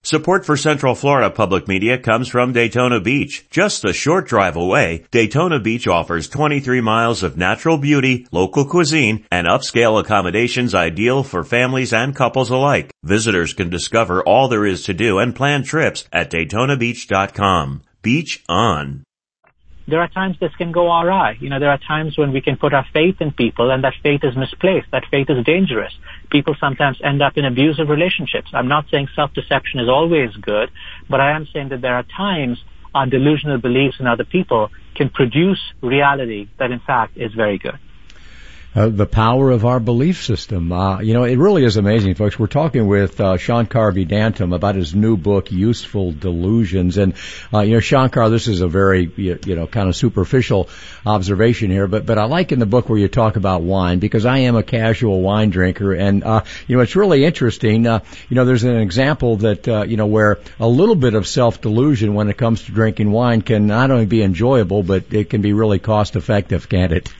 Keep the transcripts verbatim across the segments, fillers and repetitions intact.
Support for Central Florida Public Media comes from Daytona Beach. Just a short drive away, Daytona Beach offers twenty-three miles of natural beauty, local cuisine, and upscale accommodations ideal for families and couples alike. Visitors can discover all there is to do and plan trips at Daytona Beach dot com. Beach on. There are times this can go awry. You know, there are times when we can put our faith in people and that faith is misplaced. That faith is dangerous. People sometimes end up in abusive relationships. I'm not saying self-deception is always good, but I am saying that there are times our delusional beliefs in other people can produce reality that in fact is very good. Uh, the power of our belief system. Uh, you know, it really is amazing, folks. We're talking with uh, Shankar Vedantam about his new book, Useful Delusions. And, uh, you know, Shankar, this is a very, you, you know, kind of superficial observation here, but, but I like in the book where you talk about wine because I am a casual wine drinker. And, uh, you know, it's really interesting. Uh, you know, there's an example that, uh, you know, where a little bit of self-delusion when it comes to drinking wine can not only be enjoyable, but it can be really cost-effective, can't it?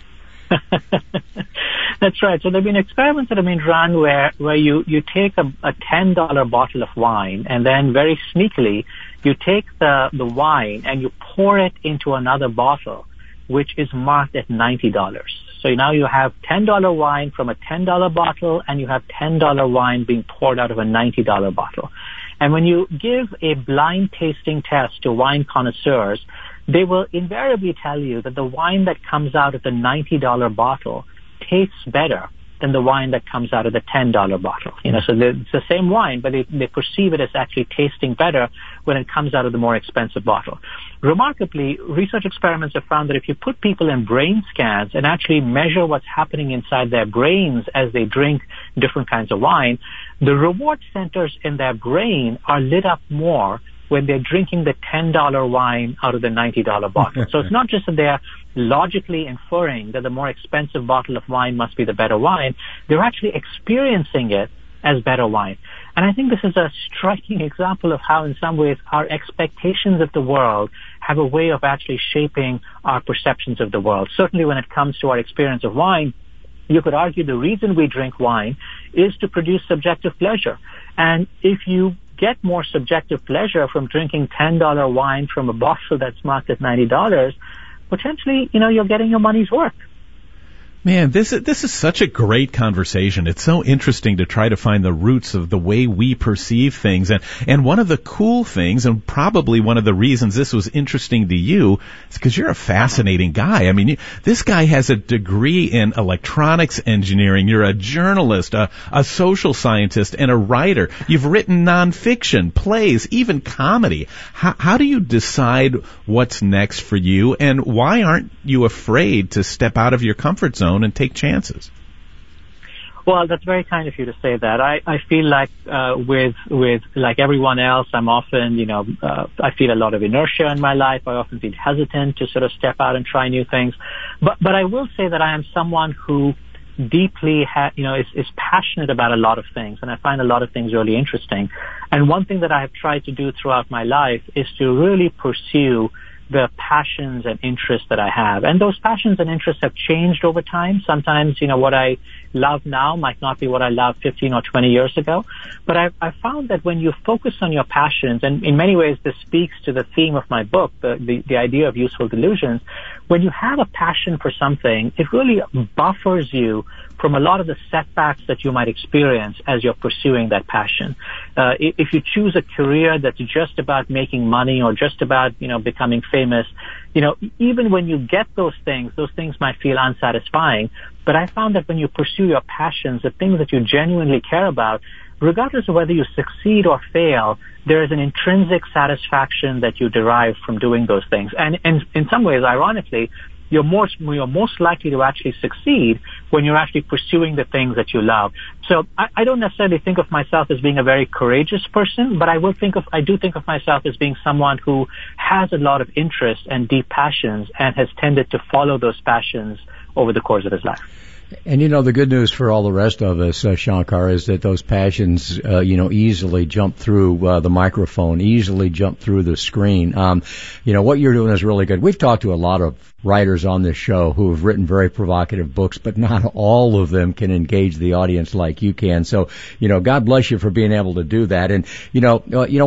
That's right. So there have been experiments that have been run where, where you, you take a, a ten dollar bottle of wine and then very sneakily you take the, the wine and you pour it into another bottle which is marked at ninety dollars. So now you have ten dollar wine from a ten dollar bottle and you have ten dollar wine being poured out of a ninety dollar bottle. And when you give a blind tasting test to wine connoisseurs, they will invariably tell you that the wine that comes out of the ninety dollar bottle tastes better than the wine that comes out of the ten dollar bottle. You know, so it's the same wine, but they, they perceive it as actually tasting better when it comes out of the more expensive bottle. Remarkably, research experiments have found that if you put people in brain scans and actually measure what's happening inside their brains as they drink different kinds of wine, the reward centers in their brain are lit up more when they're drinking the ten dollar wine out of the ninety dollar bottle. So it's not just that they're logically inferring that the more expensive bottle of wine must be the better wine. They're actually experiencing it as better wine. And I think this is a striking example of how in some ways our expectations of the world have a way of actually shaping our perceptions of the world. Certainly when it comes to our experience of wine, you could argue the reason we drink wine is to produce subjective pleasure. And if you get more subjective pleasure from drinking ten dollar wine from a bottle that's marked at ninety dollars, potentially, you know, you're getting your money's worth. Man, this is, this is such a great conversation. It's so interesting to try to find the roots of the way we perceive things. And, and one of the cool things, and probably one of the reasons this was interesting to you, is because you're a fascinating guy. I mean, you, this guy has a degree in electronics engineering. You're a journalist, a, a social scientist, and a writer. You've written nonfiction, plays, even comedy. How, how do you decide what's next for you, and why aren't you afraid to step out of your comfort zone and take chances? Well, that's very kind of you to say that. I, I feel like uh, with with like everyone else, I'm often, you know, uh, I feel a lot of inertia in my life. I often feel hesitant to sort of step out and try new things. But but I will say that I am someone who deeply, ha- you know, is, is passionate about a lot of things, and I find a lot of things really interesting. And one thing that I have tried to do throughout my life is to really pursue the passions and interests that I have. And those passions and interests have changed over time. Sometimes, you know, what I love now might not be what I loved fifteen or twenty years ago. But I've, I've found that when you focus on your passions, and in many ways this speaks to the theme of my book, the, the, the idea of useful delusions, when you have a passion for something, it really buffers you from a lot of the setbacks that you might experience as you're pursuing that passion. Uh, if you choose a career that's just about making money or just about, you know, becoming famous, you know, even when you get those things, those things might feel unsatisfying. But I found that when you pursue your passions, the things that you genuinely care about, regardless of whether you succeed or fail, there is an intrinsic satisfaction that you derive from doing those things. And, and in some ways, ironically, you're more, you're most likely to actually succeed when you're actually pursuing the things that you love. So I, I don't necessarily think of myself as being a very courageous person, but I will think of, I do think of myself as being someone who has a lot of interest and deep passions and has tended to follow those passions over the course of his life. And, you know, the good news for all the rest of us, uh, Shankar, is that those passions, uh, you know, easily jump through uh, the microphone, easily jump through the screen. Um, you know, what you're doing is really good. We've talked to a lot of writers on this show who have written very provocative books, but not all of them can engage the audience like you can. So, you know, God bless you for being able to do that. And, you know, uh, you know,